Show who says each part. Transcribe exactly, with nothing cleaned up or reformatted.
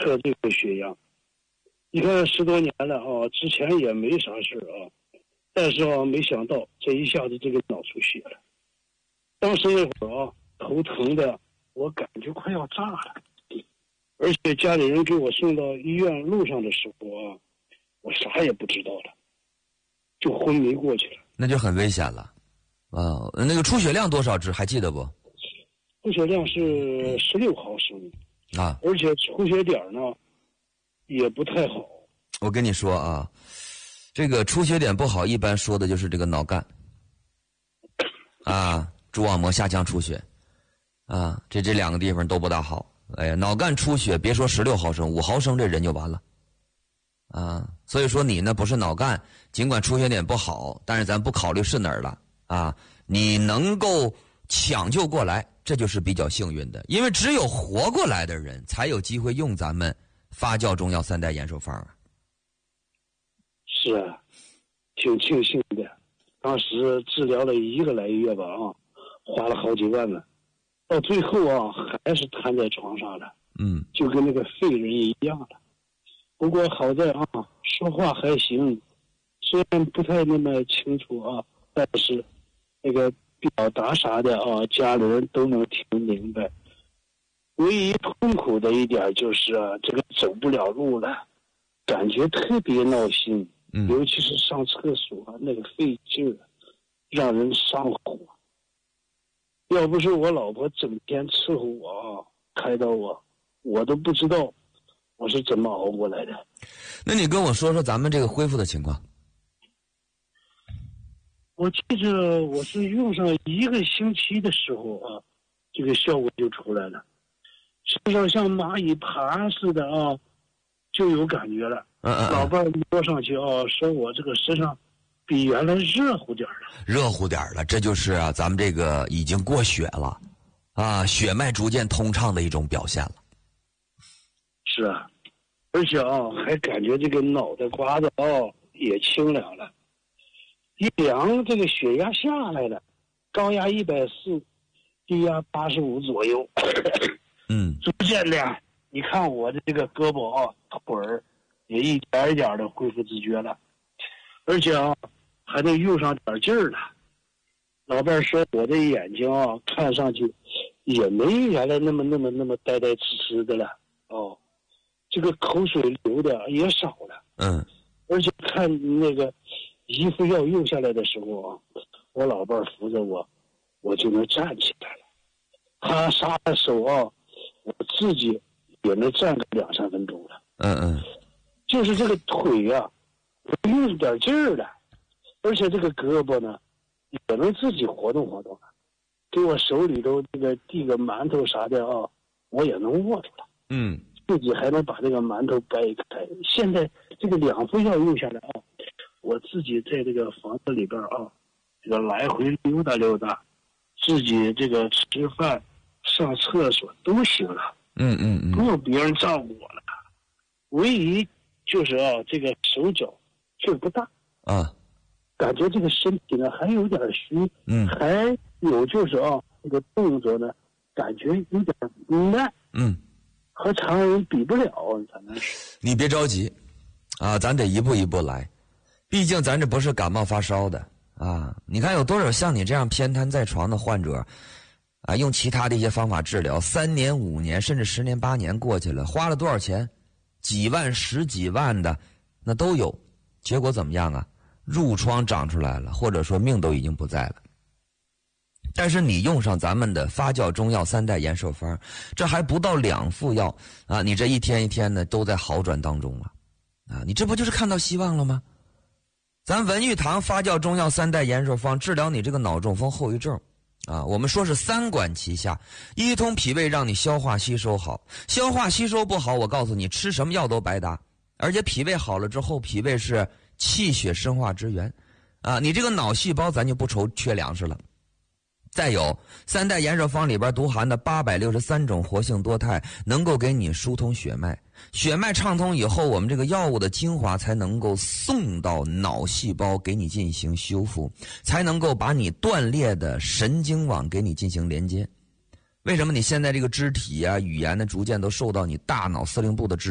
Speaker 1: 测这个血压。你看十多年了啊，之前也没啥事啊，但是啊，没想到这一下子这个脑出血了。当时那会儿啊，头疼的我感觉快要炸了，而且家里人给我送到医院路上的时候啊，我啥也不知道了，就昏迷过去了。
Speaker 2: 那就很危险了啊！那个出血量多少支还记得不？
Speaker 1: 出血量是十六毫升
Speaker 2: 啊，而
Speaker 1: 且出血点呢也不太好。
Speaker 2: 我跟你说啊，这个出血点不好，一般说的就是这个脑干啊，蛛网膜下腔出血啊，这这两个地方都不大好。哎呀，脑干出血，别说十六毫升，五毫升这人就完了啊。所以说你呢不是脑干，尽管出血点不好，但是咱不考虑是哪儿了啊，你能够抢救过来，这就是比较幸运的，因为只有活过来的人才有机会用咱们发酵中药三代延寿方啊。
Speaker 1: 是啊，挺庆幸的。当时治疗了一个来月吧啊，花了好几万呢，到最后啊还是瘫在床上了，
Speaker 2: 嗯，
Speaker 1: 就跟那个废人一样了。不过好在啊，说话还行，虽然不太那么清楚啊，但是那个表达啥的啊，家里人都能听明白。唯一痛苦的一点就是啊，这个走不了路了，感觉特别闹心。
Speaker 2: 嗯，
Speaker 1: 尤其是上厕所啊，那个费劲儿，让人上火。要不是我老婆整天伺候我啊，开导我，我都不知道我是怎么熬过来的。
Speaker 2: 那你跟我说说咱们这个恢复的情况。
Speaker 1: 我记着我是用上一个星期的时候啊，这个效果就出来了，身上像蚂蚁爬似的啊，就有感觉了。
Speaker 2: 嗯嗯，
Speaker 1: 老伴儿摸上去啊，说我这个身上比原来热乎点了，
Speaker 2: 热乎点了，这就是啊，咱们这个已经过血了，啊，血脉逐渐通畅的一种表现了。
Speaker 1: 是啊，而且啊，还感觉这个脑袋瓜子哦也清凉了，一量这个血压下来了，高压一百四，低压八十五左右，
Speaker 2: 嗯，
Speaker 1: 逐渐的，你看我的这个胳膊啊、腿儿。也一点一点的恢复自觉了，而且啊，还得用上点劲儿了。老伴说我的眼睛啊，看上去也没原来那么那么那么呆呆痴痴的了哦，这个口水流的也少了。
Speaker 2: 嗯，
Speaker 1: 而且看那个衣服要用下来的时候啊，我老伴扶着我，我就能站起来了。他撒的手啊，我自己也能站个两三分钟了。
Speaker 2: 嗯嗯。
Speaker 1: 就是这个腿呀、啊，用点劲儿了，而且这个胳膊呢，也能自己活动活动了。给我手里头这个递个馒头啥的啊，我也能握住了。
Speaker 2: 嗯，
Speaker 1: 自己还能把这个馒头掰开。现在这个两副药用下来啊，我自己在这个房子里边啊，这个来回溜达溜达，自己这个吃饭、上厕所都行了。
Speaker 2: 嗯嗯嗯，
Speaker 1: 不用别人照顾我了。唯一就是啊，这个手脚劲不大
Speaker 2: 啊，
Speaker 1: 感觉这个身体呢还有点虚，
Speaker 2: 嗯，
Speaker 1: 还有就是啊，这个动作呢，感觉有点慢，
Speaker 2: 嗯，
Speaker 1: 和常人比不了，反正是。
Speaker 2: 你别着急，啊，咱得一步一步来，毕竟咱这不是感冒发烧的啊。你看有多少像你这样偏瘫在床的患者，啊，用其他的一些方法治疗，三年、五年甚至十年、八年过去了，花了多少钱？几万、十几万的，那都有，结果怎么样啊？褥疮长出来了，或者说命都已经不在了。但是你用上咱们的发酵中药三代延寿方，这还不到两副药啊，你这一天一天的都在好转当中了，啊，你这不就是看到希望了吗？咱文玉堂发酵中药三代延寿方治疗你这个脑中风后遗症。啊，我们说是三管齐下，一通脾胃让你消化吸收好，消化吸收不好，我告诉你吃什么药都白搭。而且脾胃好了之后，脾胃是气血生化之源，啊，你这个脑细胞咱就不愁缺粮食了。再有三代延寿方里边独含的八百六十三种活性多肽，能够给你疏通血脉，血脉畅通以后，我们这个药物的精华才能够送到脑细胞给你进行修复，才能够把你断裂的神经网给你进行连接。为什么你现在这个肢体啊、语言呢，逐渐都受到你大脑司令部的支